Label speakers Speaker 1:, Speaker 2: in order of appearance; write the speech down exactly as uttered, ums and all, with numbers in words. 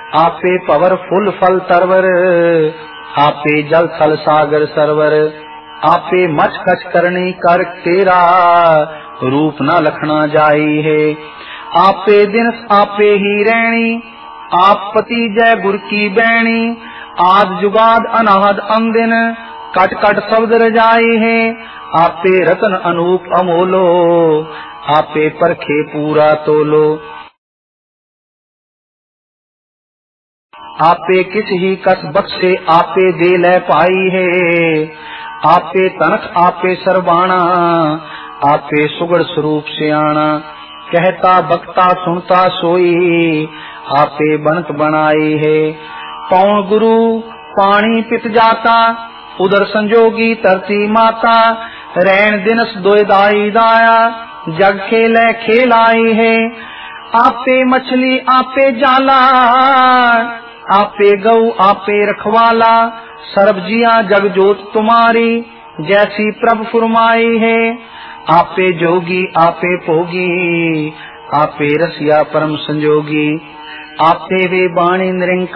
Speaker 1: आपे power full फल तरवर, आपे जल थल सागर सरवर, आपे मच कछ करनी कर तेरा, रूप न लखना जाई है। आपे दिन आपे ही रहनी, आप पति जय गुर की बैणी, आद जुगाद अनाहद अंदिन, कट कट शब्द रजाई है। आपे रतन अनूप अमोलो, आपे परखे पूरा तोलो। आपे किस ही कस बख्शे, आपे दे ले पाई है। आपे तनख आपे सरबाना, आपे सुगढ़ स्वरूप सियाणा, कहता बकता सुनता सोई, आपे बनत बनाई है। पौन गुरु पानी पित जाता, उदर संजोगी तरती माता, रैन दिनस दोयदाई दाया, जग खेले खेलाई है। आपे मछली आपे जाला, आपे गऊ आपे रखवाला, सर्वजिया जग जोत तुम्हारी, जैसी प्रभ फुरमाई है। आपे जोगी आपे भोगी, आपे रसिया परम संजोगी, आपे वे बाणी निरंकार।